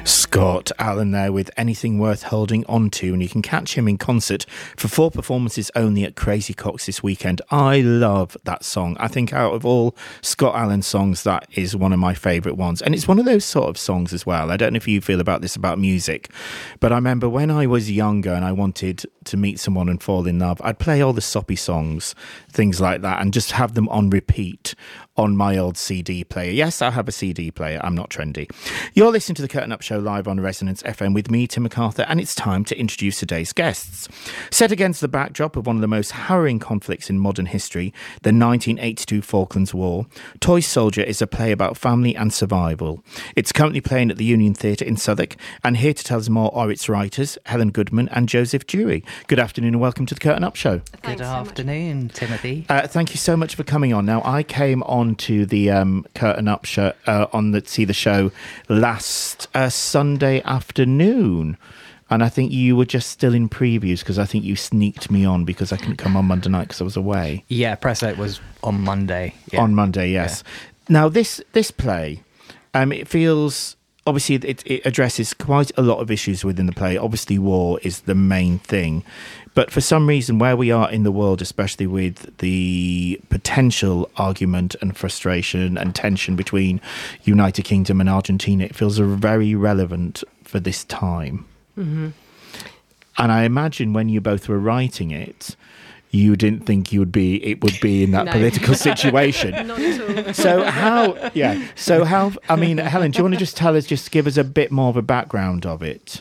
Scott Allen there with Anything Worth Holding On To, and you can catch him in concert for 4 performances only at Crazy Coqs this weekend. I love that song. I think out of all Scott Allen songs, that is one of my favourite ones, and it's one of those sort of songs as well. I don't know if you feel about this about music, but I remember when I was younger and I wanted to meet someone and fall in love, I'd play all the soppy songs, things like that, and just have them on repeat on my old CD player. Yes, I have a CD player. I'm not trendy. You're listening to the Curtain Up Show live on Resonance FM with me, Tim MacArthur, and it's time to introduce today's guests. Set against the backdrop of one of the most harrowing conflicts in modern history, the 1982 Falklands War, Toy Soldier is a play about family and survival. It's currently playing at the Union Theatre in Southwark, and here to tell us more are its writers, Helen Goodman and Joseph Dewey. Good afternoon and welcome to the Curtain Up Show. Good afternoon, Timothy. Thank you so much for coming on. Now, I came on to the Curtain Up show see the show last Sunday afternoon, and I think you were just still in previews because I think you sneaked me on because I couldn't come on Monday night because I was away. Yeah, press out was on Monday. Yeah. On Monday, yes. Yeah. Now this play, it feels obviously it addresses quite a lot of issues within the play. Obviously, war is the main thing. But for some reason, where we are in the world, especially with the potential argument and frustration and tension between United Kingdom and Argentina, it feels very relevant for this time. Mm-hmm. And I imagine when you both were writing it, you didn't think it would be in that political situation. Not at all. So how, I mean, Helen, do you want to just give us a bit more of a background of it?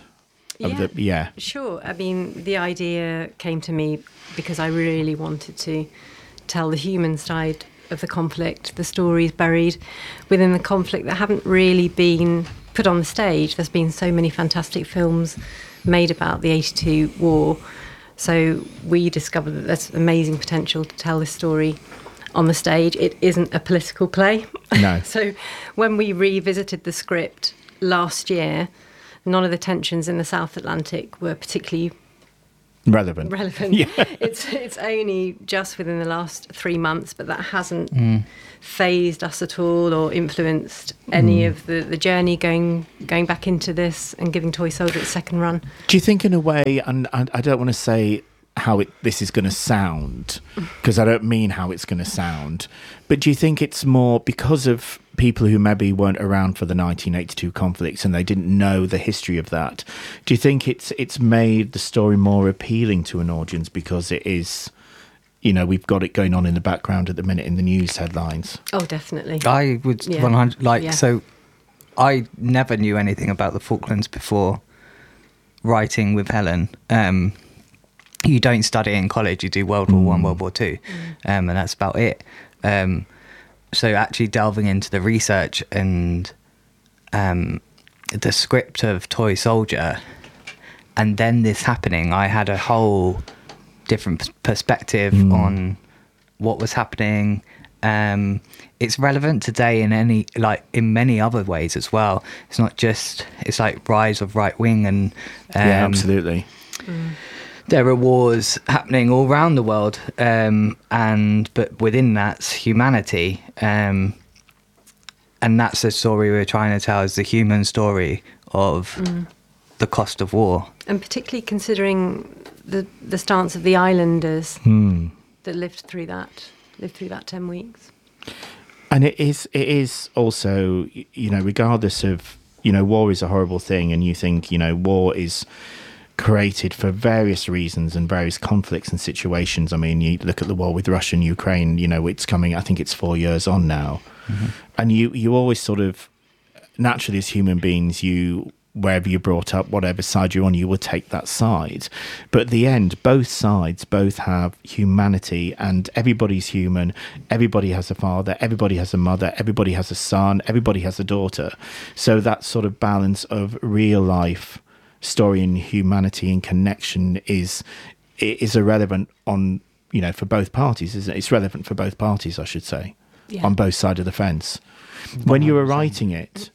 Sure. I mean, the idea came to me because I really wanted to tell the human side of the conflict, the stories buried within the conflict that haven't really been put on the stage. There's been so many fantastic films made about the 82 war. So we discovered that there's amazing potential to tell this story on the stage. It isn't a political play. No. So when we revisited the script last year, none of the tensions in the South Atlantic were particularly relevant. Yeah. It's only just within the last 3 months, but that hasn't phased us at all or influenced any of the journey going back into this and giving Toy Soldier its second run. Do you think in a way, and I don't want to say how this is going to sound, because I don't mean how it's going to sound, but do you think it's more because of people who maybe weren't around for the 1982 conflicts and they didn't know the history of that? Do you think it's made the story more appealing to an audience because it is, we've got it going on in the background at the minute in the news headlines? Oh, definitely. I would 100 So I never knew anything about the Falklands before writing with Helen. You don't study in college, you do World War I, World War II, and that's about it. So actually delving into the research and the script of Toy Soldier, and then this happening, I had a whole different perspective on what was happening. It's relevant today in many other ways as well. It's not just, it's like rise of right wing and yeah, absolutely. There are wars happening all around the world, but within that's humanity, and that's the story we're trying to tell, is the human story of the cost of war, and particularly considering the stance of the islanders that lived through that 10 weeks. And it is also, regardless of, war is a horrible thing, and you think, war is created for various reasons and various conflicts and situations. I mean, you look at the war with Russia and Ukraine, it's coming, I think it's 4 years on now. Mm-hmm. And you always sort of, naturally as human beings, wherever you're brought up, whatever side you're on, you will take that side. But at the end, both sides both have humanity, and everybody's human. Everybody has a father, everybody has a mother, everybody has a son, everybody has a daughter. So that sort of balance of real life story and humanity and connection is irrelevant on, for both parties, isn't it? It's relevant for both parties, I should say, on both sides of the fence. 100%. When you were writing it,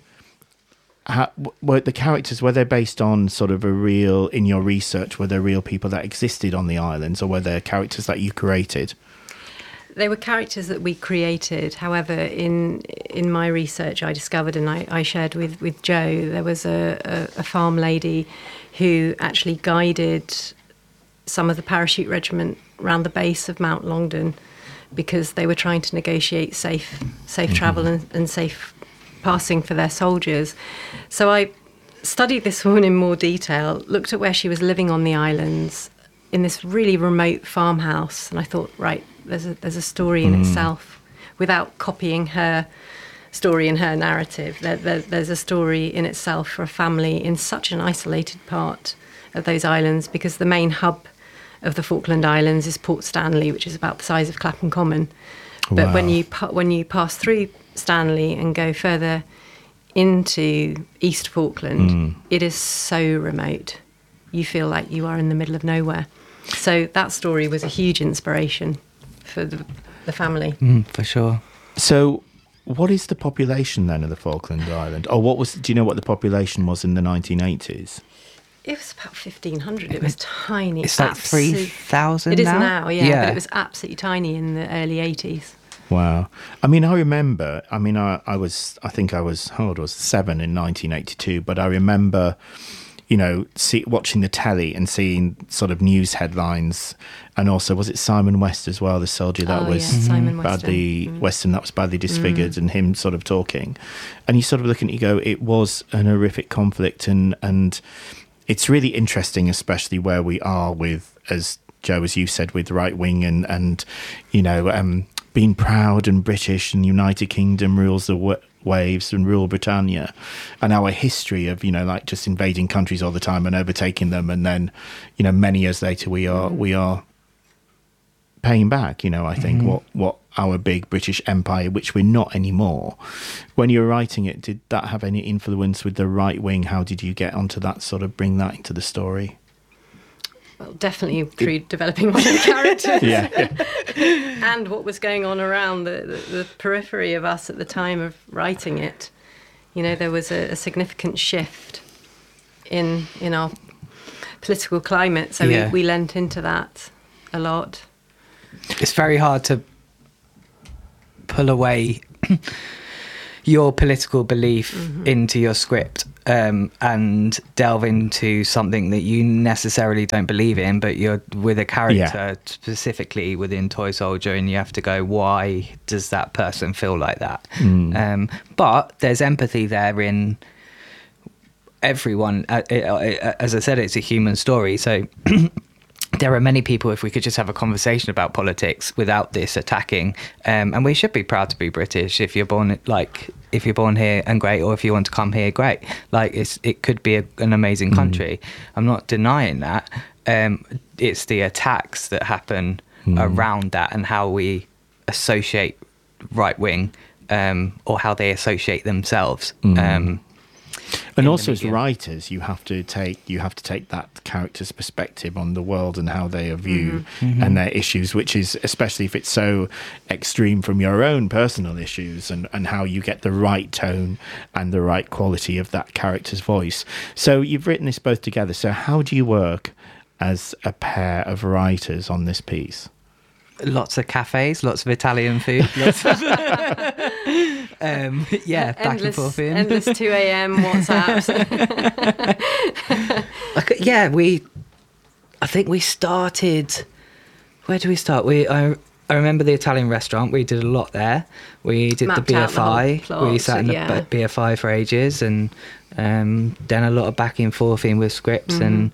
were the characters, were they based on sort of in your research, were there real people that existed on the islands, or were there characters that you created? They were characters that we created. However, in my research, I discovered, and I shared with Joe, there was a farm lady who actually guided some of the parachute regiment around the base of Mount Longdon because they were trying to negotiate safe travel and safe passing for their soldiers. So I studied this woman in more detail, looked at where she was living on the islands in this really remote farmhouse, and I thought, right, there's a story in itself. Without copying her story and her narrative, there's a story in itself for a family in such an isolated part of those islands, because the main hub of the Falkland Islands is Port Stanley, which is about the size of Clapham Common. But Wow. when you pass through Stanley and go further into East Falkland, it is so remote. You feel like you are in the middle of nowhere. So that story was a huge inspiration for the family. For sure. So, what is the population then of the Falkland Island? Or do you know what the population was in the 1980s? It was about 1,500. It was tiny. It's like 3,000 It is now? now, yeah. But it was absolutely tiny in the early 80s. Wow. I mean, I remember, I was 7 in 1982, but I remember, watching the telly and seeing sort of news headlines. And also, was it Simon West as well, the soldier that was Simon Weston that was badly disfigured, and him sort of talking. And you sort of look and you go, it was an horrific conflict, and it's really interesting, especially where we are with, as Joe, as you said, with right wing and being proud and British, and United Kingdom rules the waves and rule Britannia, and our history of just invading countries all the time and overtaking them, and then many years later we are paying back. I think what our big British Empire, which we're not anymore. When you were writing it, did that have any influence with the right wing? How did you get onto that, sort of bring that into the story? Well, definitely through developing one of the characters. Yeah. And what was going on around the periphery of us at the time of writing it. There was a significant shift in our political climate, so we lent into that a lot. It's very hard to pull away your political belief into your script and delve into something that you necessarily don't believe in, but you're with a character specifically within Toy Soldier, and you have to go, why does that person feel like that? But there's empathy there in everyone. As I said, it's a human story, so there are many people, if we could just have a conversation about politics without this attacking, and we should be proud to be British. If you're born here, and great, or if you want to come here, great. It could be an amazing country. I'm not denying that. It's the attacks that happen around that, and how we associate right wing, or how they associate themselves. And also, as writers, you have to take that character's perspective on the world and how they view and their issues, which is, especially if it's so extreme from your own personal issues, and how you get the right tone and the right quality of that character's voice. So you've written this both together. So how do you work as a pair of writers on this piece? Lots of cafes, lots of Italian food. Back and forth in. Endless 2 a.m. WhatsApps. I think we started. Where do we start? I remember the Italian restaurant. We did a lot there. We did Mapped the out the whole BFI. plot, We sat in the BFI for ages, and then a lot of back and forth in with scripts and.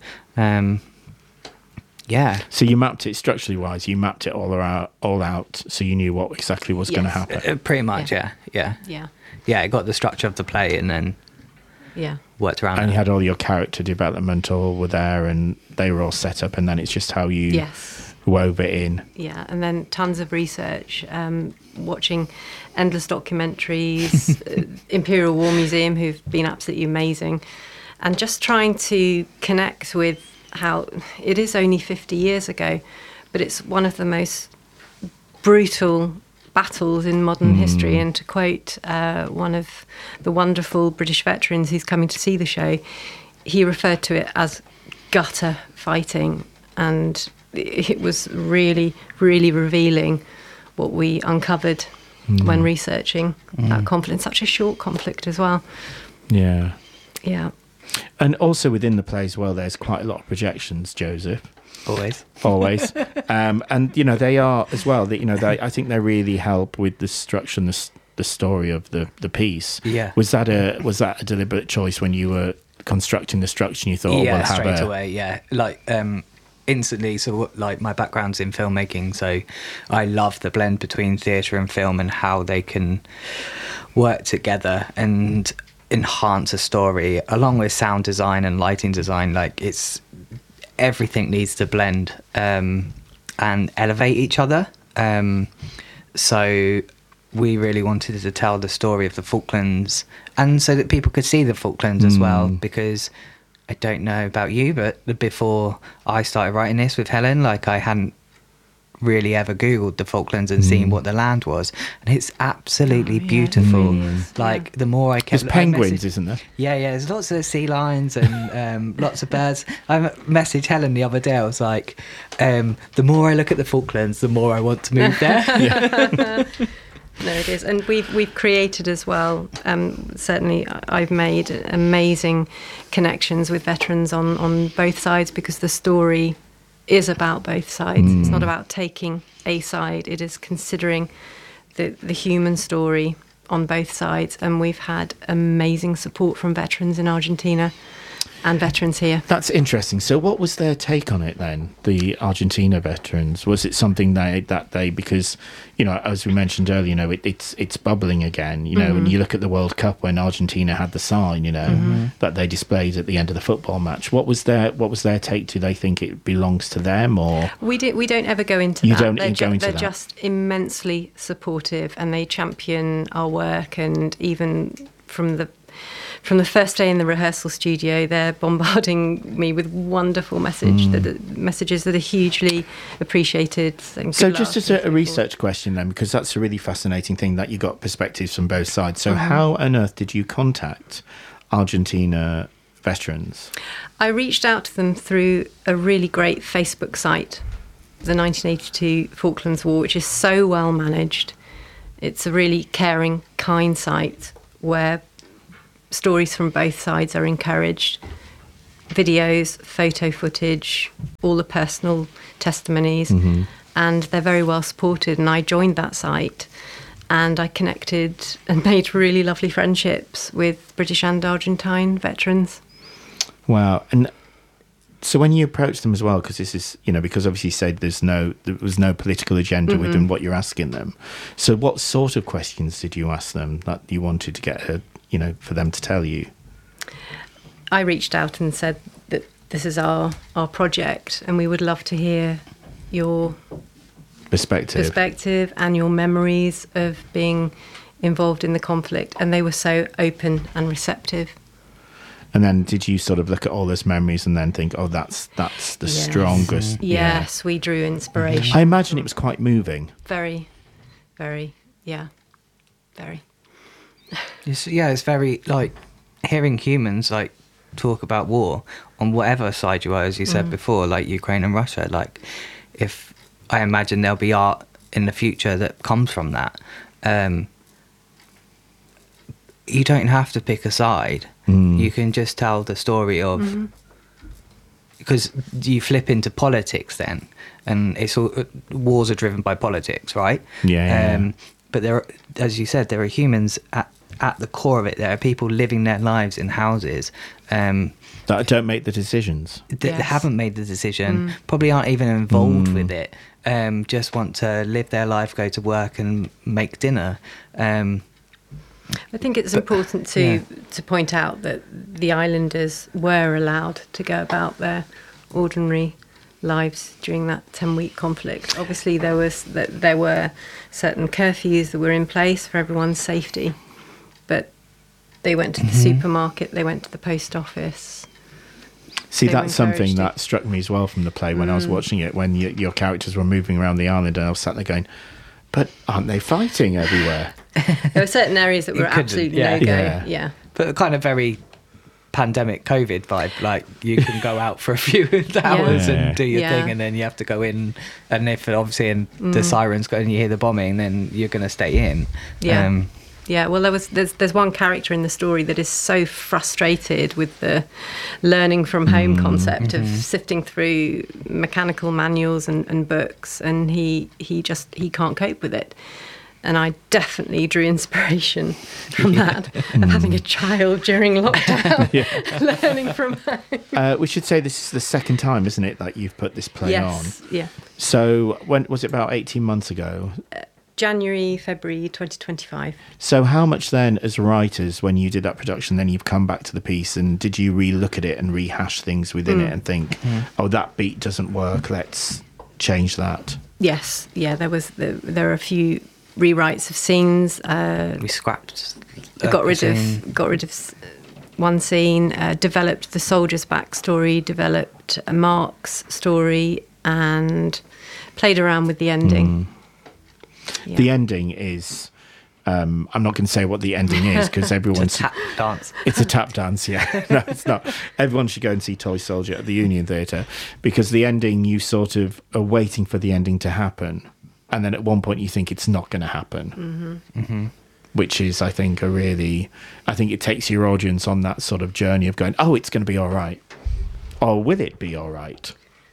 Yeah. So you mapped it structurally wise. You mapped it all out, so you knew what exactly was going to happen. Pretty much, yeah. It got the structure of the play, and then worked around. And you had all your character development all were there, and they were all set up, and then it's just how you wove it in. Yeah, and then tons of research, watching endless documentaries, Imperial War Museum, who've been absolutely amazing, and just trying to connect with how it is only 50 years ago, but it's one of the most brutal battles in modern history. And to quote one of the wonderful British veterans who's coming to see the show, he referred to it as gutter fighting, and it was really, really revealing what we uncovered when researching that conflict. Such a short conflict as well. Yeah. Yeah. And also within the play as well, there's quite a lot of projections, Joseph. Always. And they are as well. That I think they really help with the structure and the story of the piece. Yeah. Was that a deliberate choice when you were constructing the structure? And you thought, yeah, straight away. Yeah, like instantly. So like my background's in filmmaking, so I love the blend between theatre and film and how they can work together and enhance a story, along with sound design and lighting design. Like everything needs to blend and elevate each other. So we really wanted to tell the story of the Falklands, and so that people could see the Falklands as well, because I don't know about you, but before I started writing this with Helen, like I hadn't really ever Googled the Falklands and seen what the land was, and it's absolutely beautiful. Like the more I kept, there's penguins, isn't there? Yeah, there's lots of sea lions and lots of birds. I messaged Helen the other day. I was like, the more I look at the Falklands, the more I want to move there. No, it is, and we've created as well. Certainly, I've made amazing connections with veterans on both sides, because the story is about both sides. It's not about taking a side. It is considering the human story on both sides, and we've had amazing support from veterans in Argentina and veterans here. That's interesting. So what was their take on it then, the Argentina veterans? Was it something that they because, as we mentioned earlier, it's bubbling again, when you look at the World Cup when Argentina had the sign, that they displayed at the end of the football match. What was their take? Do they think it belongs to them, or? We don't ever go into that. They're just immensely supportive, and they champion our work, and even from the first day in the rehearsal studio, they're bombarding me with wonderful messages that are hugely appreciated. So just as a research question then, because that's a really fascinating thing that you got perspectives from both sides. So how on earth did you contact Argentina veterans? I reached out to them through a really great Facebook site, the 1982 Falklands War, which is so well managed. It's a really caring, kind site where stories from both sides are encouraged. Videos, photo footage, all the personal testimonies, and they're very well supported. And I joined that site, and I connected and made really lovely friendships with British and Argentine veterans. Wow. And so when you approached them as well, because this is, because obviously you said there was no political agenda within what you're asking them. So what sort of questions did you ask them that you wanted to get for them to tell you? I reached out and said that this is our project, and we would love to hear your perspective and your memories of being involved in the conflict. And they were so open and receptive. And then did you sort of look at all those memories and then think, oh, that's the strongest? Yes, we drew inspiration. I imagine it was quite moving. Very, very, very. It's very, like, hearing humans, like, talk about war on whatever side you are, as you said before, like Ukraine and Russia. Like, if I imagine there'll be art in the future that comes from that. You don't have to pick a side. You can just tell the story of... Because you flip into politics then, and it's all, wars are driven by politics, right? Yeah. But there are, as you said, there are humans at the core of it. There are people living their lives in houses that don't make the decisions. That haven't made the decision, probably aren't even involved with it. Just want to live their life, go to work, and make dinner. I think it's important to point out that the islanders were allowed to go about their ordinary lives during that 10-week conflict. Obviously, there were certain curfews that were in place for everyone's safety, but they went to the supermarket, they went to the post office. See, that's something that struck me as well from the play when I was watching it, when your characters were moving around the island, and I was sat there going, but aren't they fighting everywhere? There were certain areas that were absolutely no-go. But kind of very pandemic COVID vibe. Like you can go out for a few hours and do your thing, and then you have to go in. And if obviously the sirens go and you hear the bombing, then you're going to stay in. Yeah, well, there's one character in the story that is so frustrated with the learning from home concept of sifting through mechanical manuals and books, and he can't cope with it. And I definitely drew inspiration from that, of having a child during lockdown, learning from home. We should say this is the second time, isn't it, that you've put this play on? Yeah. So when was it, about 18 months ago? January, February 2025. So how much then, as writers, when you did that production, then you've come back to the piece, and did you re-look at it and rehash things within it and think, oh, that beat doesn't work, let's change that? Yes, yeah, there are a few rewrites of scenes. We scrapped. Got rid of one scene. Developed the soldier's backstory. Developed Mark's story, and played around with the ending. Yeah. The ending is. I'm not going to say what the ending is because everyone's. It's a tap dance. It's a tap dance, yeah. No, it's not. Everyone should go and see Toy Soldier at the Union Theatre, because the ending, you sort of are waiting for the ending to happen, and then at one point you think it's not going to happen. Which is, I think, I think it takes your audience on that sort of journey of going, oh, it's going to be all right. Or will it be all right?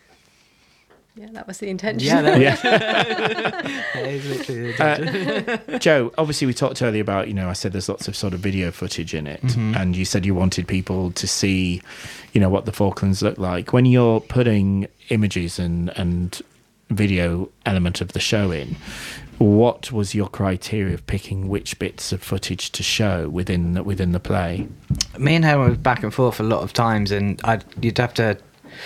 Yeah, that was the intention. Yeah, that is literally the intention. Joe, obviously we talked earlier about, I said there's lots of sort of video footage in it, and you said you wanted people to see, what the Falklands look like. When you're putting images and video element of the show in, what was your criteria of picking which bits of footage to show within the play? Me and Helen were back and forth a lot of times, and you'd have to...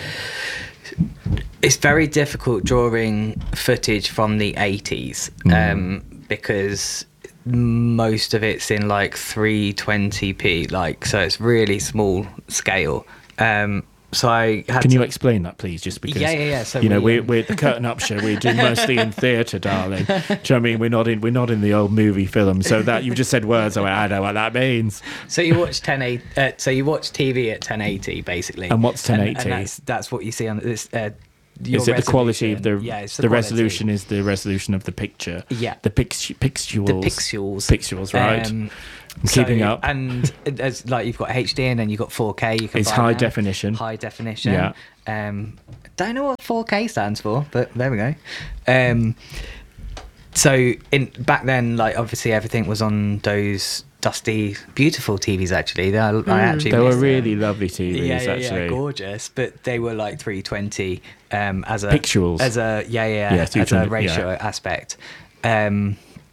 It's very difficult drawing footage from the 80s because most of it's in like 320p, so it's really small scale. So I had Can you explain that, please? Just because, yeah. So we're the Curtain Up show. We do mostly in theatre, darling. Do you know what I mean? We're not in the old movie film. So that you've just said words. I know what that means. So you watch So you watch TV at 1080, basically. And what's 1080? And that's what you see on this. Is it the quality of the? Yeah, it's the resolution is the resolution of the picture. Yeah, the pixels. The pixels. Pixels, right? I'm keeping up. And as you've got HD and then you've got 4K. You can. It's high definition. High definition. Yeah. Don't know what 4K stands for, but there we go. So back then, obviously everything was on those dusty, beautiful TVs. Actually, they were really lovely TVs. Yeah, gorgeous. But they were 320 as a pixels, as a as a ratio aspect. And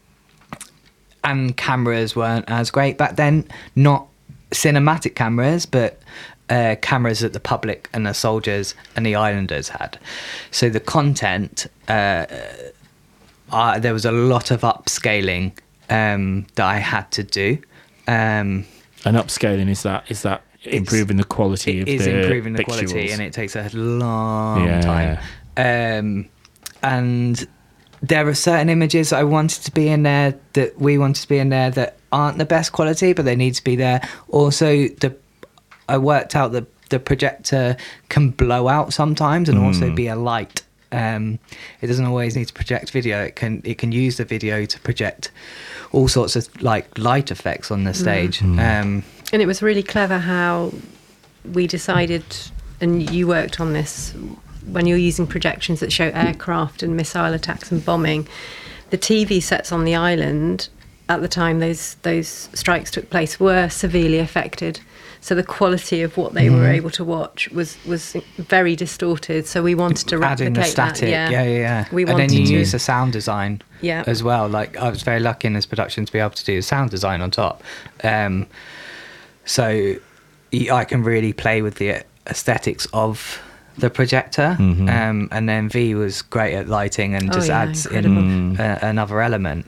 cameras weren't as great back then. Not cinematic cameras, but cameras that the public and the soldiers and the islanders had. So the content, there was a lot of upscaling that I had to do. And upscaling is that improving the quality of the pixels? It is improving the quality, and it takes a long time. And there are certain images I wanted to be in there, that we wanted to be in there, that aren't the best quality, but they need to be there. Also, I worked out that the projector can blow out sometimes and also be a light. It doesn't always need to project video. It can use the video to project all sorts of light effects on the stage. And it was really clever how we decided, and you worked on this, when you're using projections that show aircraft and missile attacks and bombing, the TV sets on the island at the time those strikes took place were severely affected. So the quality of what they were able to watch was very distorted. So we wanted to replicate adding the static, that. Yeah. We and then you use the sound design as well. I was very lucky in this production to be able to do the sound design on top. So I can really play with the aesthetics of the projector. And then V was great at lighting and just adds in another element.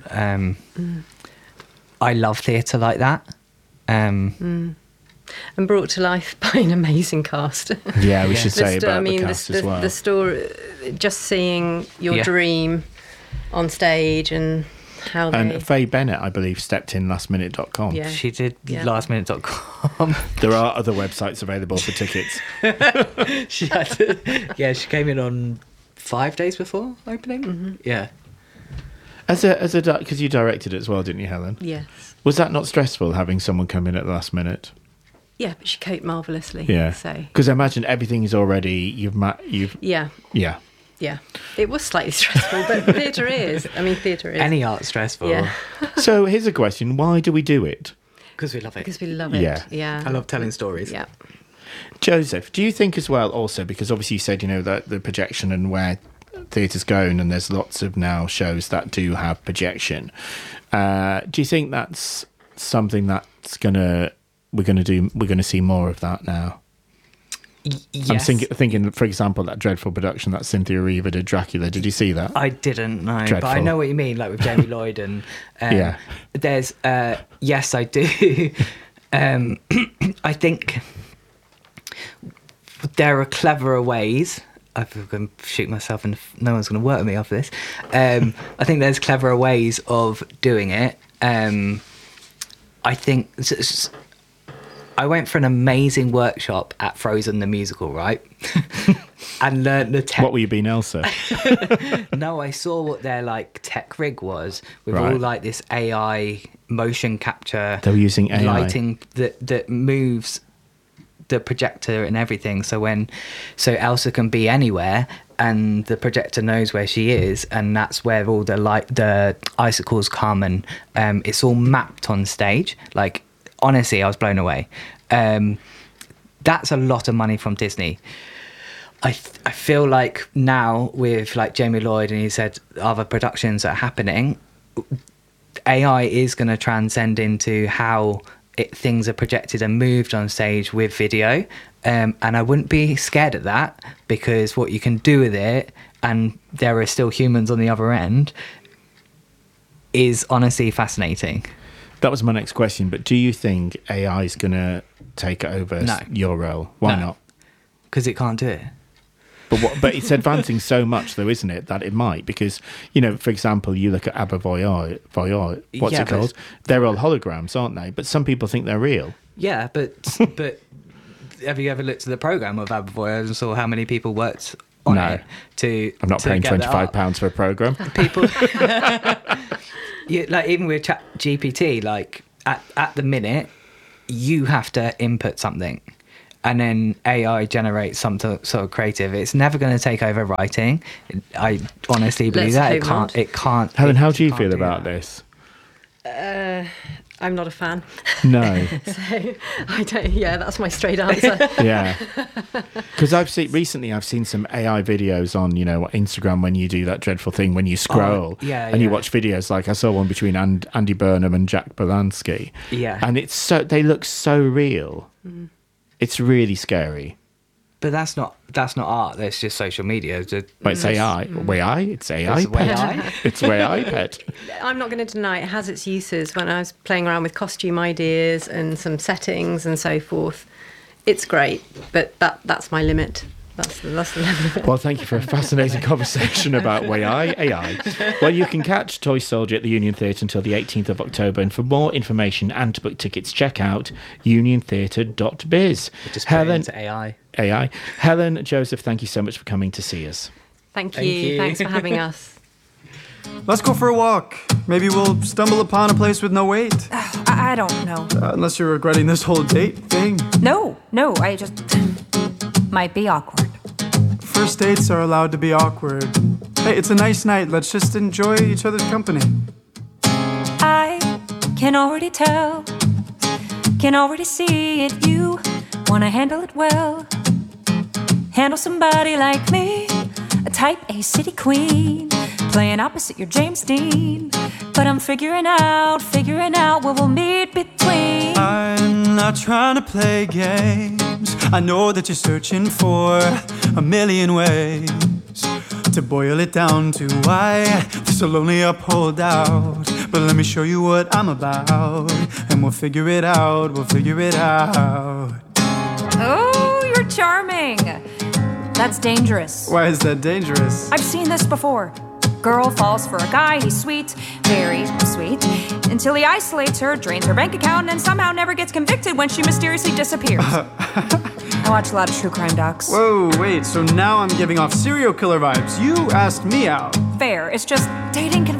I love theatre like that. And brought to life by an amazing cast. Yeah, we should say about the cast as well. The story, just seeing your dream on stage and how they... And Faye Bennett, I believe, stepped in lastminute.com. Yeah. She did lastminute.com. There are other websites available for tickets. She had to, she came in on 5 days before opening. Mm-hmm. Yeah. Because you directed it as well, didn't you, Helen? Yes. Was that not stressful, having someone come in at the last minute? Yeah, but she coped marvellously. Yeah. So. Because I imagine everything is already Yeah. Yeah. Yeah. It was slightly stressful, but theatre is. Any art's stressful. Yeah. So here's a question: why do we do it? Because we love it. Because we love it. Yeah. Yeah. I love telling stories. Yeah. Joseph, do you think as well, also because obviously you said that the projection and where theatre's going, and there's lots of now shows that do have projection. Do you think that's something that's we're gonna see more of that now? Yes. I'm thinking, for example, that dreadful production that Cynthia Erivo did, Dracula. Did you see that? I didn't know, Dreadful. but I know what you mean, like with Jamie Lloyd and Yeah. There's yes, I do. I think there are cleverer ways. I'm going to shoot myself, and no one's going to work with me off this. I think there's cleverer ways of doing it. I think I went for an amazing workshop at Frozen the musical, right? And learned the tech. What were you being, Elsa? No, I saw what their tech rig was with Right. all this AI motion capture. They were using AI. Lighting that moves the projector and everything. So Elsa can be anywhere, and the projector knows where she is, and that's where all the icicles come, and it's all mapped on stage. Honestly, I was blown away. That's a lot of money from Disney. I feel like now with Jamie Lloyd, and he said other productions that are happening, AI is going to transcend into how things are projected and moved on stage with video. And I wouldn't be scared of that, because what you can do with it, and there are still humans on the other end, is honestly fascinating. That was my next question, but do you think AI is going to take over your role? Why not? Because it can't do it. But it's advancing so much, though, isn't it, that it might? Because, for example, you look at Abba Voyage, what's it called? They're all holograms, aren't they? But some people think they're real. Yeah, but have you ever looked at the programme of Abba Voyage and saw how many people worked on it? I'm not paying £25 for a programme. People... even with ChatGPT, at the minute, you have to input something, and then AI generates some sort of creative. It's never going to take over writing. I honestly believe that it can't. Helen, how do you feel about this? I'm not a fan. No. So I don't. Yeah, that's my straight answer. Yeah. Because I've seen some AI videos on Instagram, when you do that dreadful thing when you scroll you watch videos. I saw one between Andy Burnham and Jack Polanski. Yeah. And they look so real. Mm. It's really scary. But that's not art. That's just social media. But it's AI. It's AI. It's AI pet. I'm not going to deny it has its uses. When I was playing around with costume ideas and some settings and so forth, it's great. But that's my limit. That's the level of it. Well, thank you for a fascinating conversation about AI. Well, you can catch Toy Soldier at the Union Theatre until the 18th of October. And for more information and to book tickets, check out uniontheatre.biz. Just put it into AI. Helen, Joseph, thank you so much for coming to see us. Thank you. Thanks for having us. Let's go for a walk. Maybe we'll stumble upon a place with no wait. I don't know. Unless you're regretting this whole date thing. No, I just might be awkward. First dates are allowed to be awkward. Hey, it's a nice night. Let's just enjoy each other's company. I can already tell, can already see it. You wanna handle it well. Handle somebody like me, a type A city queen, playing opposite your James Dean. But I'm figuring out where we'll meet between. I'm not trying to play games. I know that you're searching for a million ways to boil it down to why this will only uphold out. But let me show you what I'm about, and we'll figure it out. Oh, you're charming. That's dangerous. Why is that dangerous? I've seen this before. Girl falls for a guy, he's sweet, very sweet, until he isolates her, drains her bank account, and somehow never gets convicted when she mysteriously disappears. I watch a lot of true crime docs. Whoa, wait, so now I'm giving off serial killer vibes. You asked me out. Fair, it's just dating can